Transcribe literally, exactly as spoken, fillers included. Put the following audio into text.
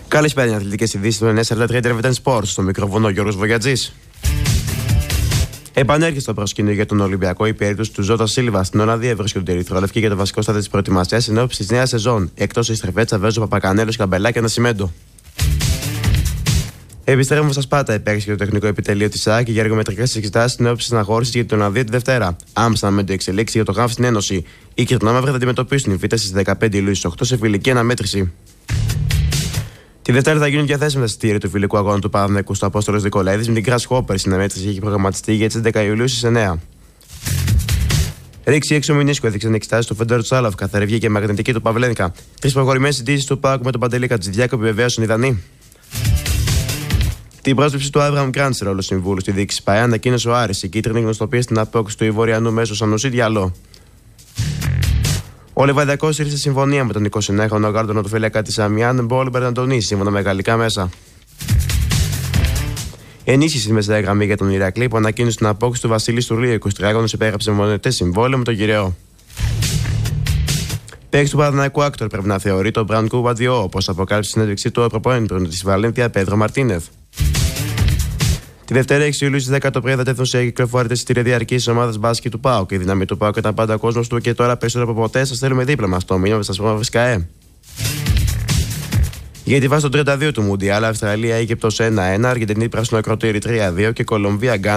Καλησπέρα, αθλητικές ειδήσεις του εννιά σαράντα τρία Television Sports. Στο μικρόφωνο Γιώργος Βογιατζής. Επανέρχεται στο προσκήνιο για τον Ολυμπιακό η περίπτωση του Ζώτα Σίλβα. Στην Ολλανδία βρίσκονται την Ερυθρόλευκη για το βασικό στάδιο της προετοιμασίας εν ώψη της νέας σεζόν. Εκτός της Τρεφέτσα, Βέζο, Παπακανέλος, Καμπελά και Ανασημέντο. Επιστρέφουμε στα Σπάτα. Υπέρχεται το τεχνικό επιτελείο της ΣΑΚ για εργομετρικές εξετάσεις στην ώψη της αναχώρησης για την Ολλανδία τη Δευτέρα. Άμψαν με το εξελίξει για το ΓΑΜ στην Ένωση. Οι Κυρτονόμαυροι θα αντιμετωπίσουν την Β' στις δεκαπέντε Ιουλίου στις οκτώ σε φιλική αναμέτρηση. Τη Δευτέρα θα γίνουν διαθέσιμα τα εισιτήρια του φιλικού αγώνα του Παναθηναϊκού στο Απόστολος Νικολαίδης με την Grasshopper. Η συναμέτρηση έχει προγραμματιστεί για τις έντεκα Ιουλίου στις εννιά. Ρήξη έξω Μινίσκο έδειξε εξετάσει του Φέντορ Τσάλαβ, καθαρή και μαγνητική του Παυλένικα. Τρεις προχωρημένες συζητήσεις του ΠΑΟΚ με τον Παντελή Κατζηδιάκο επιβεβαίωσαν οι Δανείοι. Την πρόσληψη του Άβραμ Γκραντ σε ρόλο συμβούλου στη διοίκηση ΠΑΕ ανακοίνωσε ο Άρης. Η κίτρινη γνωστοποίησε την απόκτηση του Ιβοριανού μέσω Σανουσί Διαλό. Ο Λεβαδιακός ήρθε σε συμφωνία με τον εικοσιεννιάχρονο γάρντονο του Φελέκα της Αμιάν Μπόλ Μπερναντονή, σύμφωνα με γαλλικά μέσα. Ενίσχυση στη μεσαία γραμμή για τον Ηρακλή που ανακοίνωσε την απόκτηση του Βασίλη Στουρλίου. εικοσιτριάχρονος υπέγραψε μονετές συμβόλαιο με τον Γυραιό. Παίκτης του Παναθηναϊκού Άκτορ πρέπει να θεωρεί τον Μπραντκού Βαντιό, όπως αποκάλυψε στην συνέντευξή του ο προπονητής της Βαλένθια Πέδρο Μαρτίνεθ. Τη Δευτέρα έξι Ιουλίου στις δέκα το πρωί θα τέθουν σε κυκλοφορία εισιτήρια διαρκής της ομάδας μπάσκετ του ΠΑΟΚ. Η δύναμη του ΠΑΟΚ ήταν πάντα ο κόσμος του και τώρα περισσότερο από ποτέ σας θέλουμε δίπλα μας. Το μήνυμα σας πούμε ΚΑΕ. Για τη βάση των τριάντα δύο του Μουντιάλ, Αυστραλία, Αίγυπτος ένα ένα, Αργεντινή, Πράσινο Ακροτήρι τρία δύο και Κολομβία, Γκάνα.